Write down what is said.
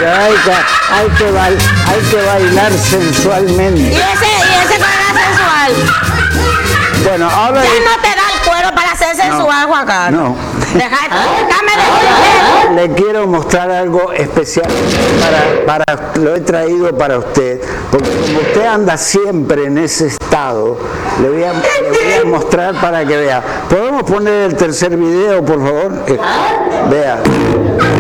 pero hay que bailar sensualmente. ¿Y ese cuál era sensual? Bueno, ahora... Ya no te da el cuero para ser sensual, Juan Carlos. No. Déjame decirte. Le quiero mostrar algo especial lo he traído para usted, porque como usted anda siempre en ese estado, le voy a mostrar para que vea. ¿Podemos poner el tercer video, por favor? Vea.